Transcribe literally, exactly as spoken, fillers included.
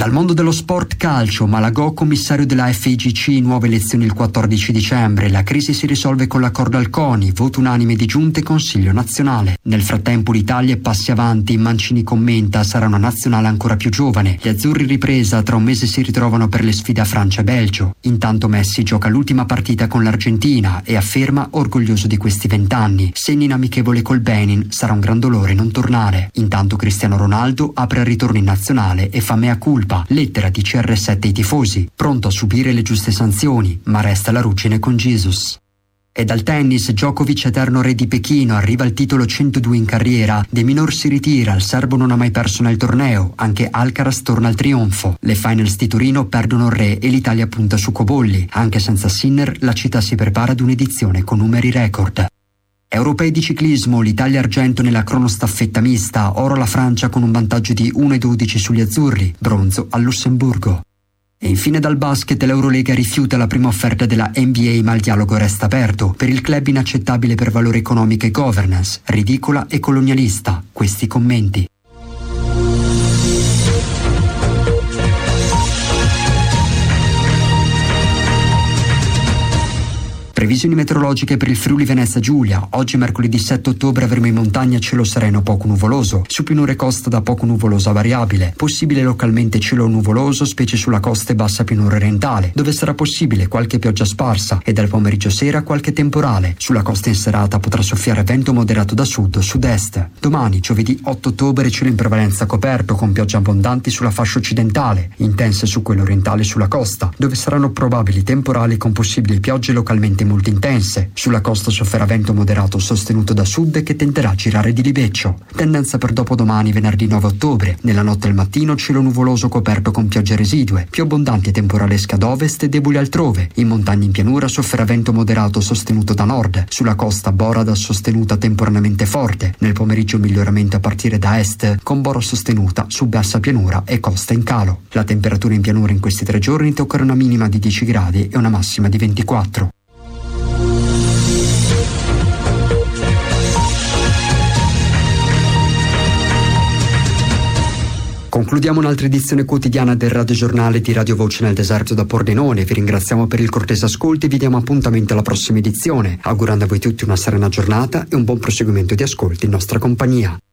Dal mondo dello sport calcio, Malagò commissario della F I G C, nuove elezioni il quattordici dicembre, la crisi si risolve con l'accordo al CONI, voto unanime di giunta e Consiglio nazionale. Nel frattempo l'Italia è passi avanti, Mancini commenta, sarà una nazionale ancora più giovane, gli azzurri ripresa, tra un mese si ritrovano per le sfide a Francia e Belgio. Intanto Messi gioca l'ultima partita con l'Argentina e afferma orgoglioso di questi vent'anni, segna in amichevole col Benin, sarà un gran dolore non tornare. Intanto Cristiano Ronaldo apre il ritorno in nazionale e fa mea culpa. Lettera di C R sette ai tifosi, pronto a subire le giuste sanzioni, ma resta la ruggine con Jesus. E dal tennis, Djokovic eterno re di Pechino, arriva al titolo centodue in carriera, De Minaur si ritira, il serbo non ha mai perso nel torneo, anche Alcaraz torna al trionfo. Le finals di Torino perdono il re e l'Italia punta su Cobolli, anche senza Sinner la città si prepara ad un'edizione con numeri record. Europei di ciclismo, l'Italia argento nella cronostaffetta mista, oro la Francia con un vantaggio di uno virgola dodici sugli azzurri, bronzo al Lussemburgo. E infine dal basket l'Eurolega rifiuta la prima offerta della N B A ma il dialogo resta aperto, per il club inaccettabile per valore economico e governance, ridicola e colonialista, questi i commenti. Previsioni meteorologiche per il Friuli Venezia Giulia. Oggi mercoledì sette ottobre avremo in montagna cielo sereno poco nuvoloso, su pianure costa da poco nuvoloso a variabile, possibile localmente cielo nuvoloso specie sulla costa e bassa pianura orientale, dove sarà possibile qualche pioggia sparsa e dal pomeriggio sera qualche temporale. Sulla costa in serata potrà soffiare vento moderato da sud o sud-est. Domani, giovedì otto ottobre, cielo in prevalenza coperto con piogge abbondanti sulla fascia occidentale, intense su quella orientale e sulla costa, dove saranno probabili temporali con possibili piogge localmente molto intense. Sulla costa sofferà vento moderato sostenuto da sud che tenderà a girare di libeccio. Tendenza per dopodomani venerdì nove ottobre. Nella notte e al mattino cielo nuvoloso coperto con piogge residue, più abbondanti e temporalesche ad ovest e deboli altrove. In montagna in pianura sofferà vento moderato sostenuto da nord. Sulla costa borada sostenuta temporaneamente forte. Nel pomeriggio miglioramento a partire da est con bora sostenuta su bassa pianura e costa in calo. La temperatura in pianura in questi tre giorni toccherà una minima di dieci gradi e una massima di ventiquattro. Concludiamo un'altra edizione quotidiana del radiogiornale di Radio Voce nel deserto da Pordenone. Vi ringraziamo per il cortese ascolto e vi diamo appuntamento alla prossima edizione, augurando a voi tutti una serena giornata e un buon proseguimento di ascolti in nostra compagnia.